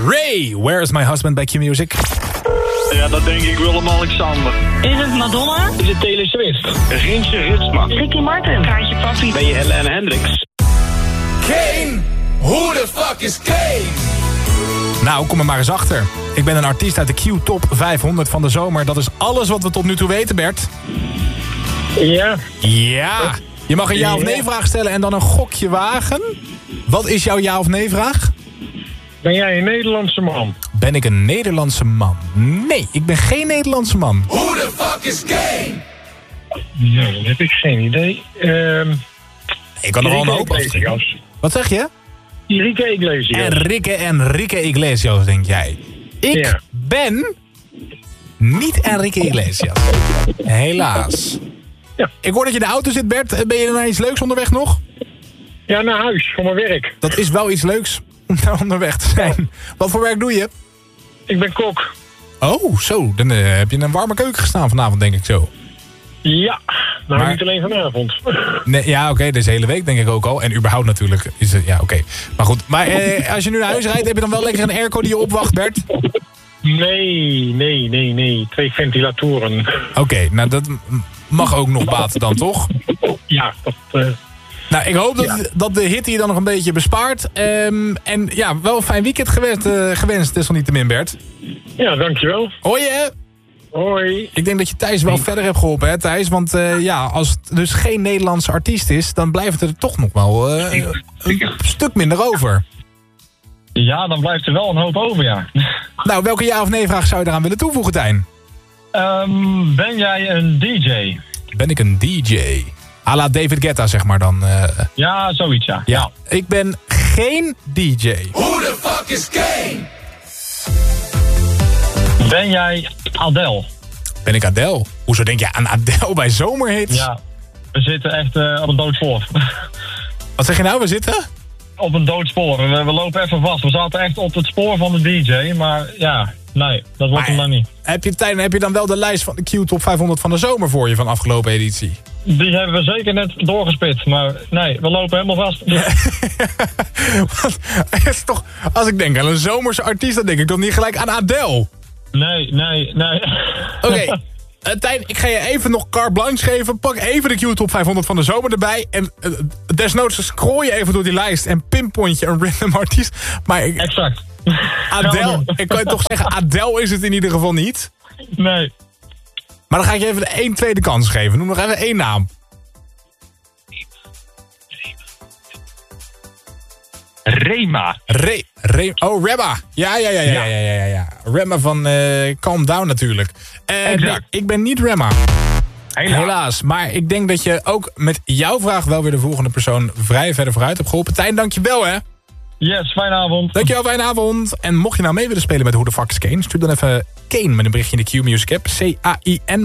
Ray, Where is My Husband bij Q-Music? Ja, dat denk ik Willem-Alexander. Is het Madonna? Is het Taylor Swift? Rintje Ritsma. Ricky Martin? Kaartje Papi? Ben je Helene Hendricks? Kane! Who the fuck is Kane? Nou, kom er maar eens achter. Ik ben een artiest uit de Q-top 500 van de zomer. Dat is alles wat we tot nu toe weten, Bert. Ja. Ja. Je mag een ja of nee vraag stellen en dan een gokje wagen. Wat is jouw ja of nee vraag? Ben jij een Nederlandse man? Ben ik een Nederlandse man? Nee, ik ben geen Nederlandse man. Who the fuck is Kane? Ja, dat heb ik geen idee. Ik kan er wel een hoop af. Wat zeg je? Enrique Iglesias. Enrique Iglesias, denk jij. Ik ben niet Enrique Iglesias. Helaas. Ja. Ik hoor dat je in de auto zit, Bert. Ben je naar iets leuks onderweg nog? Ja, naar huis, voor mijn werk. Dat is wel iets leuks om daar onderweg te zijn. Wat voor werk doe je? Ik ben kok. Oh, zo. Dan heb je in een warme keuken gestaan vanavond, denk ik zo. Ja, nou Maar- niet alleen vanavond. Nee, ja, oké, deze hele week denk ik ook al. En überhaupt natuurlijk is het, ja, oké. Maar goed, maar als je nu naar huis rijdt, heb je dan wel lekker een airco die je opwacht, Bert? Nee. 2 ventilatoren. Oké, nou dat mag ook nog baten dan, toch? Ja, dat... Nou, ik hoop dat de hitte je dan nog een beetje bespaart. En ja, wel een fijn weekend gewenst, desalniettemin, Bert. Ja, dankjewel. Hoi, hè? Hoi. Ik denk dat je Thijs wel verder hebt geholpen, hè, Thijs? Want ja, als het dus geen Nederlandse artiest is, dan blijft het er toch nog wel een stuk minder over. Ja, dan blijft er wel een hoop over, ja. Nou, welke ja of nee vraag zou je eraan willen toevoegen, Tijn? Ben jij een DJ? Ben ik een DJ? À la David Guetta, zeg maar dan. Ja, zoiets, ja. Ja, ik ben geen DJ. Who the fuck is Kane? Ben jij Adele? Ben ik Adele? Hoezo denk je aan Adele bij zomerhits? Ja, we zitten echt op een doodspoor. Wat zeg je nou, we zitten? Op een doodspoor. We lopen even vast. We zaten echt op het spoor van de DJ, maar ja, nee, dat wordt hem dan niet. Heb je dan wel de lijst van de Q-top 500 van de zomer voor je van afgelopen editie? Die hebben we zeker net doorgespit, maar nee, we lopen helemaal vast. Want, het is toch, als ik denk aan een zomerse artiest, dan denk ik toch niet gelijk aan Adele. Nee. Oké, Tijn, ik ga je even nog carte blanche geven. Pak even de Q-top 500 van de zomer erbij. En desnoods scroll je even door die lijst en pinpoint je een random artiest. Maar Exact. Adele, ik kan je toch zeggen, Adele is het in ieder geval niet. Nee. Maar dan ga ik je even de 1 tweede kans geven. Noem nog even 1 naam. Rema. Rema. Ja. Rema van Calm Down natuurlijk. Nee, ik ben niet Rema. Helaas. Maar ik denk dat je ook met jouw vraag wel weer de volgende persoon vrij verder vooruit hebt geholpen. Tijn, dankjewel hè. Yes, fijne avond. Dankjewel, fijne avond. En mocht je nou mee willen spelen met Who the Fuck is Kane, stuur dan even Kane met een berichtje in de Q-Music app. C-A-I-N.